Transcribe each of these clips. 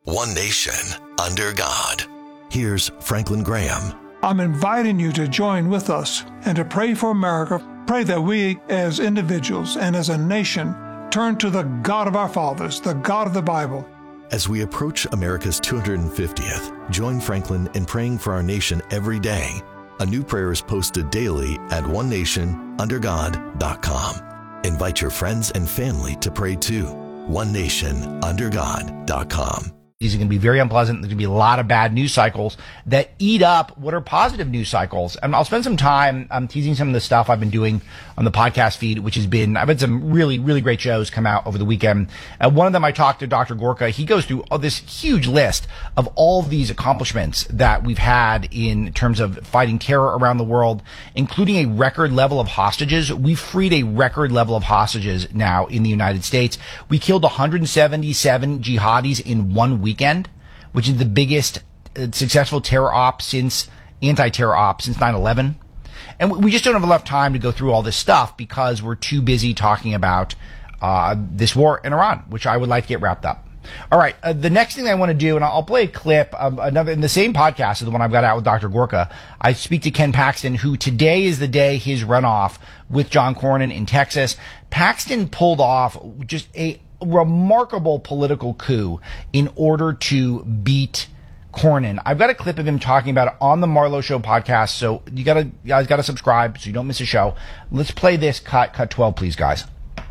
One nation, under God. Here's Franklin Graham. I'm inviting you to join with us and to pray for America. Pray that we, as individuals and as a nation, turn to the God of our fathers, the God of the Bible. As we approach America's 250th, join Franklin in praying for our nation every day. A new prayer is posted daily at onenationundergod.com. Invite your friends and family to pray too. onenationundergod.com. These are going to be very unpleasant. There's going to be a lot of bad news cycles that eat up what are positive news cycles. And I'll spend some time teasing some of the stuff I've been doing on the podcast feed, which has been, I've had some really, really great shows come out over the weekend. One of them I talked to Dr. Gorka. He goes through this huge list of all of these accomplishments that we've had in terms of fighting terror around the world, including a record level of hostages. We've freed a record level of hostages now in the United States. We killed 177 jihadis in 1 weekend, which is the biggest successful anti-terror op since 9/11. And we just don't have enough time to go through all this stuff because we're too busy talking about this war in Iran, which I would like to get wrapped up. All right, the next thing I want to do, and I'll play a clip of another in the same podcast as the one I've got out with Dr. Gorka. I speak to Ken Paxton, who today is the day his runoff with John Cornyn in Texas. Paxton pulled off just a remarkable political coup in order to beat Cornyn. I've got a clip of him talking about it on the Marlowe Show podcast, so you guys gotta subscribe so you don't miss a show. Let's play this cut 12, please, guys.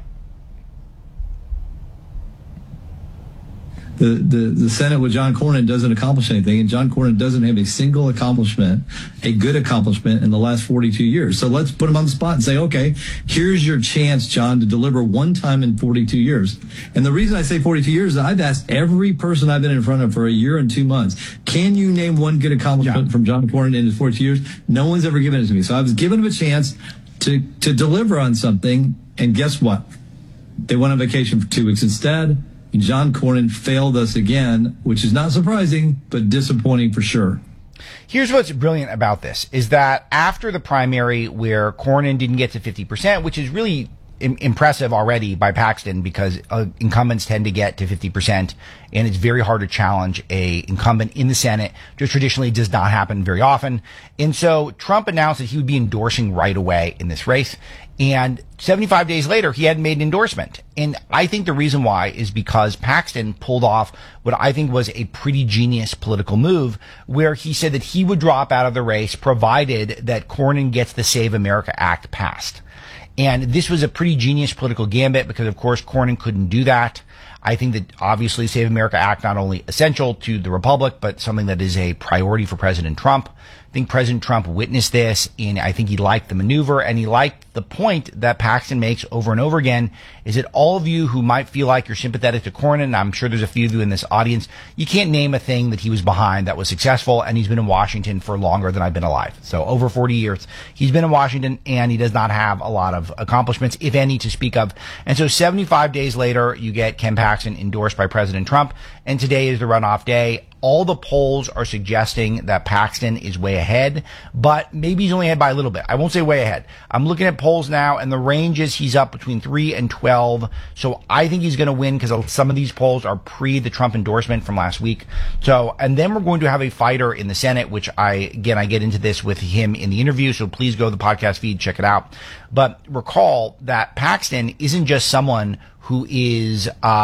The Senate with John Cornyn doesn't accomplish anything, and John Cornyn doesn't have a single accomplishment, a good accomplishment in the last 42 years. So let's put him on the spot and say, okay, here's your chance, John, to deliver one time in 42 years. And the reason I say 42 years is I've asked every person I've been in front of for a year and 2 months, can you name one good accomplishment from John Cornyn in his 42 years? No one's ever given it to me. So I was given him a chance to deliver on something, and guess what? They went on vacation for 2 weeks instead. John Cornyn failed us again, which is not surprising, but disappointing for sure. Here's what's brilliant about this, is that after the primary where Cornyn didn't get to 50%, which is really impressive already by Paxton because incumbents tend to get to 50%, and it's very hard to challenge a incumbent in the Senate. Just traditionally does not happen very often. And so Trump announced that he would be endorsing right away in this race. And 75 days later, he hadn't made an endorsement. And I think the reason why is because Paxton pulled off what I think was a pretty genius political move, where he said that he would drop out of the race provided that Cornyn gets the Save America Act passed. And this was a pretty genius political gambit because, of course, Cornyn couldn't do that. I think that obviously Save America Act not only essential to the Republic, but something that is a priority for President Trump. I think President Trump witnessed this, and I think he liked the maneuver, and he liked the point that Paxton makes over and over again, is that all of you who might feel like you're sympathetic to Cornyn, and I'm sure there's a few of you in this audience, you can't name a thing that he was behind that was successful, and he's been in Washington for longer than I've been alive. So over 40 years, he's been in Washington, and he does not have a lot of accomplishments, if any, to speak of. And so 75 days later, you get Ken Paxton endorsed by President Trump, and today is the runoff day. All the polls are suggesting that Paxton is way ahead, but maybe he's only ahead by a little bit. I won't say way ahead. I'm looking at polls now, and the range is he's up between 3 and 12. So I think he's going to win because some of these polls are pre the Trump endorsement from last week. So, and then we're going to have a fighter in the Senate, which I get into this with him in the interview. So please go to the podcast feed, check it out. But recall that Paxton isn't just someone who is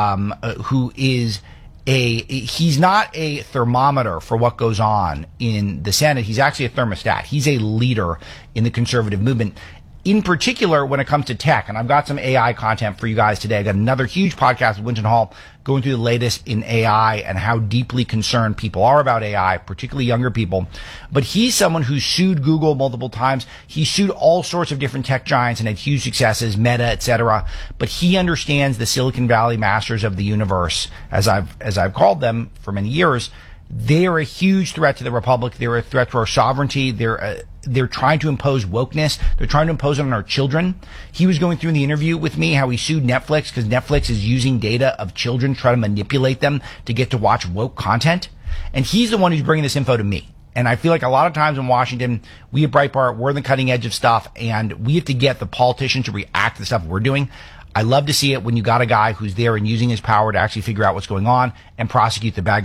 he's not a thermometer for what goes on in the Senate. He's actually a thermostat. He's a leader in the conservative movement, in particular when it comes to tech. And I've got some AI content for you guys today. I got another huge podcast with Winton Hall going through the latest in AI and how deeply concerned people are about AI, particularly younger people. But he's someone who sued Google multiple times. He sued all sorts of different tech giants and had huge successes, Meta, etc. But he understands the Silicon Valley masters of the universe, as I've called them for many years. They are a huge threat to the Republic. They're a threat to our sovereignty. They're trying to impose wokeness. They're trying to impose it on our children. He was going through in the interview with me how he sued Netflix because Netflix is using data of children, trying to manipulate them to get to watch woke content. And he's the one who's bringing this info to me. And I feel like a lot of times in Washington, we at Breitbart, we're on the cutting edge of stuff, and we have to get the politicians to react to the stuff we're doing. I love to see it when you got a guy who's there and using his power to actually figure out what's going on and prosecute the bad guys.